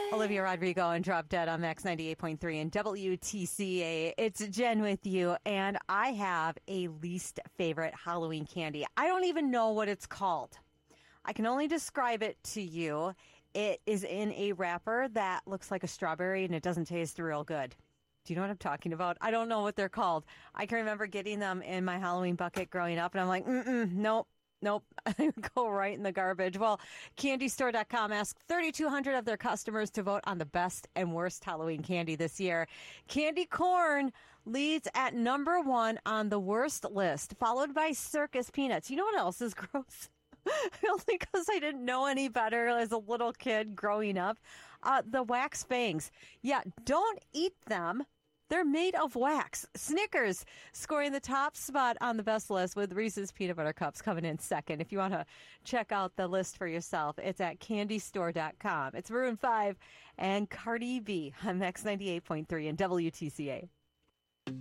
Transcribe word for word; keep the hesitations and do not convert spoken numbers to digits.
Olivia Rodrigo and Drop Dead on Max ninety-eight point three and W T C A. It's Jen with you, and I have a least favorite Halloween candy. I don't even know what it's called. I can only describe it to you. It is in a wrapper that looks like a strawberry, and it doesn't taste real good. Do you know what I'm talking about? I don't know what they're called. I can remember getting them in my Halloween bucket growing up, and I'm like, mm-mm, nope. Nope. I go right in the garbage. Well, candy store dot com asked thirty-two hundred of their customers to vote on the best and worst Halloween candy this year. Candy corn leads at number one on the worst list, followed by circus peanuts. You know what else is gross? Only because I didn't know any better as a little kid growing up. Uh, the wax fangs. Yeah, don't eat them. They're made of wax. Snickers scoring the top spot on the best list, with Reese's Peanut Butter Cups coming in second. If you want to check out the list for yourself, it's at candy store dot com. It's Maroon five and Cardi B on Max ninety-eight point three and W T C A.